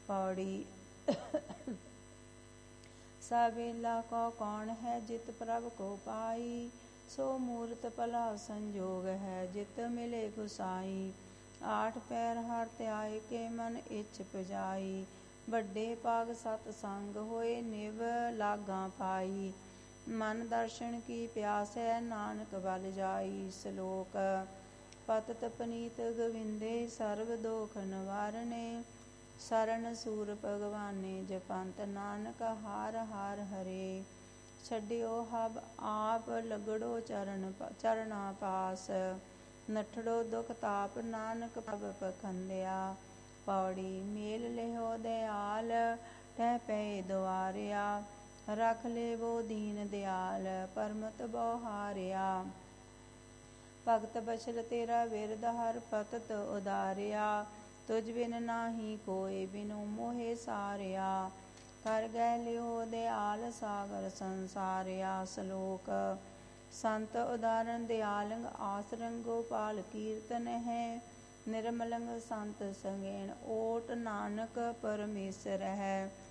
पौड़ी। साबेला को कौन है जित प्रभ को पाई, सो मूर्त भला संजोग है जित मिले गुसाई। आठ पैर हर त्याय के मन इच्छ पुजाई, ਵੱਡੇ ਭਾਗ ਸਤ ਸੰਗ ਹੋਏ ਨਿਵ ਲਾਗਾਂ ਪਾਈ। ਮਨ ਦਰਸ਼ਨ ਕੀ ਪਿਆਸ ਹੈ ਨਾਨਕ ਬਲ ਜਾਈ। ਸ਼ਲੋਕ। ਪਤਿਤ ਪਨੀਤ ਗੋਵਿੰਦੇ ਸਰਬ ਦੋਖ ਨਿਵਾਰਨੇ, ਸਰਨ ਸੂਰ ਭਗਵਾਨੇ ਜਪੰਤ ਨਾਨਕ ਹਾਰ ਹਾਰ ਹਰੇ। ਛੱਡਿਓ ਹਬ ਆਪ ਲਗੜੋ ਚਰਣਾ ਪਾਸ, ਨਠੜੋ ਦੁਖ ਤਾਪ ਨਾਨਕ ਪ੍ਰਭ ਪਖੰਦਿਆ। ਪੌੜੀ। ਮੇਲ ਲਿਓ ਦਿਆਲ ਟਹਿ ਪਏ ਦੁਆਰਿਆ, ਰਖ ਲੇਵੋ ਦੀਨ ਦਿਆਲ ਪਰਮਤ ਬਹੁ ਹਾਰਿਆ। ਭਗਤ ਬਛਲ ਤੇਰਾ ਵਿਰਦ ਹਰ ਪਤਤ ਉਦਾਰਿਆ, ਤੁਝ ਬਿਨ ਨਾਹੀ ਕੋਇ ਬਿਨੁ ਮੋਹਿ ਸਾਰਿਆ। ਕਰ ਗਹਿ ਲਿਓ ਦਿਆਲ ਸਾਗਰ ਸੰਸਾਰਿਆ। ਸ਼ਲੋਕ। ਸੰਤ ਉਦਾਰਨ ਦਿਆਲੰਗ ਆਸਰੰ ਗੋਪਾਲ ਕੀਰਤਨ ਹੈ, ਨਿਰਮਲੰਗ ਸੰਤ ਸੰਗੇਣ ਓਟ ਨਾਨਕ ਪਰਮੇਸ਼ਰ ਹੈ।